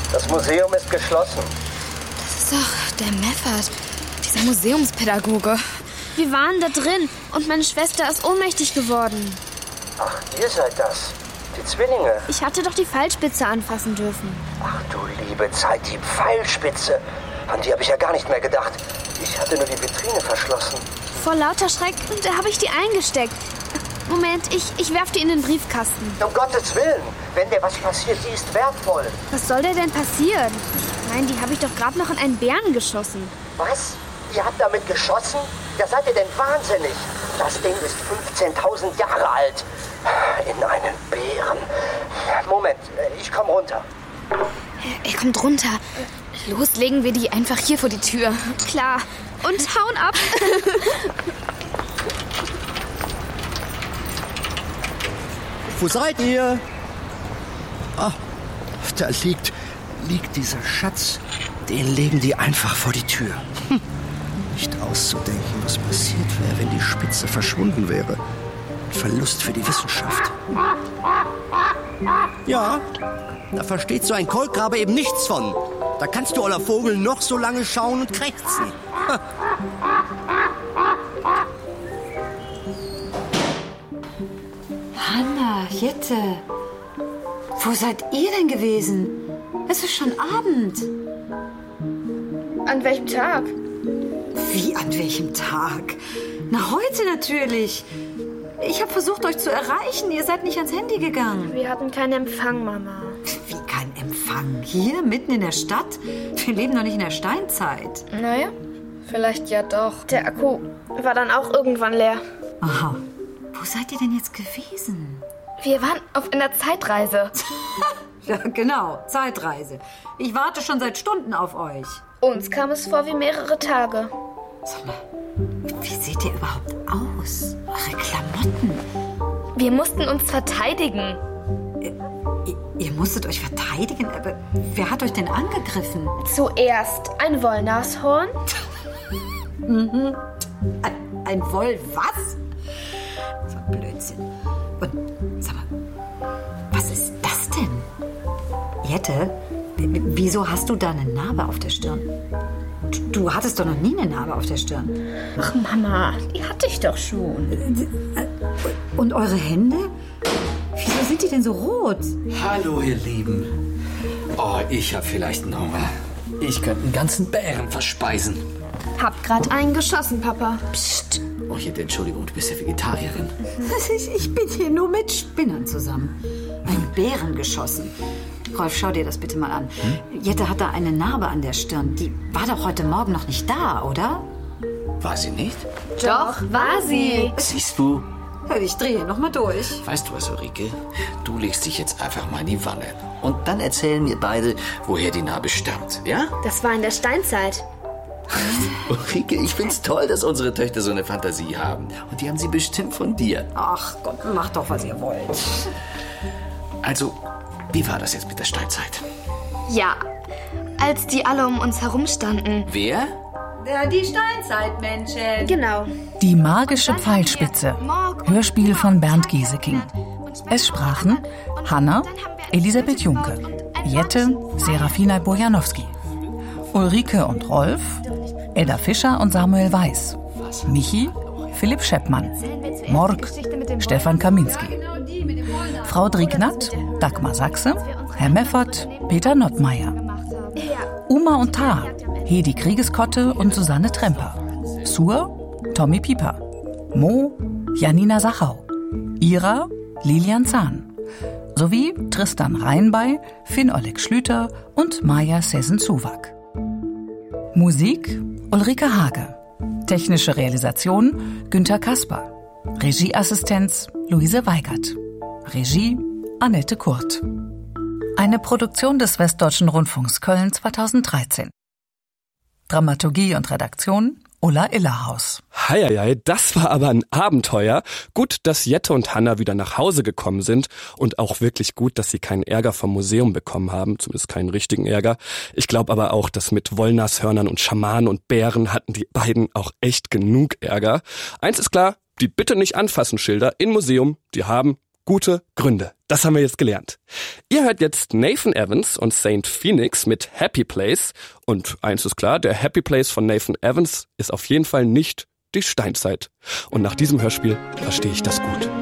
Das Museum ist geschlossen. Das ist doch der Meffert, dieser Museumspädagoge. Wir waren da drin und meine Schwester ist ohnmächtig geworden. Ach, ihr seid das. Die Zwillinge. Ich hatte doch die Pfeilspitze anfassen dürfen. Ach du liebe Zeit, die Pfeilspitze. An die habe ich ja gar nicht mehr gedacht. Ich hatte nur die Vitrine verschlossen. Vor lauter Schreck, da habe ich die eingesteckt. Moment, ich werfe die in den Briefkasten. Um Gottes Willen, wenn dir was passiert, die ist wertvoll. Was soll dir denn passieren? Nein, die habe ich doch gerade noch in einen Bären geschossen. Was? Ihr habt damit geschossen? Ja, seid ihr denn wahnsinnig? Das Ding ist 15.000 Jahre alt. In einen Bären. Moment, ich komme runter. Er kommt runter. Los, legen wir die einfach hier vor die Tür. Klar. Und hauen ab. Wo seid ihr? Ah, da liegt dieser Schatz. Den legen die einfach vor die Tür. Nicht auszudenken, was passiert wäre, wenn die Spitze verschwunden wäre. Ein Verlust für die Wissenschaft. Ja, da versteht so ein Kolkrabe eben nichts von. Da kannst du, oller Vogel, noch so lange schauen und krächzen. Hanna, Jette, wo seid ihr denn gewesen? Es ist schon Abend. An welchem Tag? Wie, an welchem Tag? Na, heute natürlich. Ich habe versucht, euch zu erreichen. Ihr seid nicht ans Handy gegangen. Wir hatten keinen Empfang, Mama. Wie kein Empfang? Hier, mitten in der Stadt? Wir leben doch nicht in der Steinzeit. Naja, vielleicht ja doch. Der Akku war dann auch irgendwann leer. Aha. Wo seid ihr denn jetzt gewesen? Wir waren auf einer Zeitreise. Ja, genau. Zeitreise. Ich warte schon seit Stunden auf euch. Uns kam es vor wie mehrere Tage. Sag mal, wie seht ihr überhaupt aus? Eure Klamotten. Wir mussten uns verteidigen. Ihr musstet euch verteidigen? Aber wer hat euch denn angegriffen? Zuerst ein Wollnashorn. Mhm. Ein Woll was? So ein Blödsinn. Und sag mal, was ist das denn? Jette, wieso hast du da eine Narbe auf der Stirn? Du hattest doch noch nie eine Narbe auf der Stirn. Ach Mama, die hatte ich doch schon. Und eure Hände? Wieso sind die denn so rot? Hallo, ihr Lieben. Oh, ich habe vielleicht einen Hunger. Ich könnte einen ganzen Bären verspeisen. Hab grad einen geschossen, Papa. Psst. Oh, Jette, Entschuldigung, du bist ja Vegetarierin. Ich bin hier nur mit Spinnern zusammen. Einen Bären geschossen. Rolf, schau dir das bitte mal an. Jette hat da eine Narbe an der Stirn. Die war doch heute Morgen noch nicht da, oder? War sie nicht? Doch, war sie. Siehst du? Ich drehe noch mal durch. Weißt du was, Ulrike? Du legst dich jetzt einfach mal in die Wanne. Und dann erzählen wir beide, woher die Narbe stammt, ja? Das war in der Steinzeit. Ulrike, ich find's toll, dass unsere Töchter so eine Fantasie haben. Und die haben sie bestimmt von dir. Ach Gott, macht doch, was ihr wollt. Also, wie war das jetzt mit der Steinzeit? Ja, als die alle um uns herum standen. Wer? Ja, die Steinzeitmenschen. Genau. Die magische Pfeilspitze. Hörspiel von Bernd Gieseking. Es sprachen Hanna, Elisabeth Junke, Jette, Serafina Bojanowski, Ulrike und Rolf, Edda Fischer und Samuel Weiß, Michi, Philipp Scheppmann, Morg, Stefan Kaminski, Frau Drignat, Dagmar Sachse, Herr Meffert, Peter Nottmeier, Uma und Ta, Hedi Kriegeskotte und Susanne Tremper, Sur, Tommy Pieper, Mo, Janina Sachau, Ira, Lilian Zahn, sowie Tristan Reinbey, Finn-Oleg Schlüter und Maja Sessen-Zuwak. Musik Ulrike Hage. Technische Realisation Günther Kasper. Regieassistenz Luise Weigert. Regie Annette Kurt. Eine Produktion des Westdeutschen Rundfunks Köln 2013. Dramaturgie und Redaktion Ulla Illerhaus. Heieiei, das war aber ein Abenteuer. Gut, dass Jette und Hanna wieder nach Hause gekommen sind und auch wirklich gut, dass sie keinen Ärger vom Museum bekommen haben, zumindest keinen richtigen Ärger. Ich glaube aber auch, dass mit Wollnashörnern und Schamanen und Bären hatten die beiden auch echt genug Ärger. Eins ist klar, die Bitte nicht anfassen Schilder im Museum, die haben gute Gründe. Das haben wir jetzt gelernt. Ihr hört jetzt Nathan Evans und Saint Phoenix mit Happy Place. Und eins ist klar, der Happy Place von Nathan Evans ist auf jeden Fall nicht die Steinzeit. Und nach diesem Hörspiel verstehe ich das gut.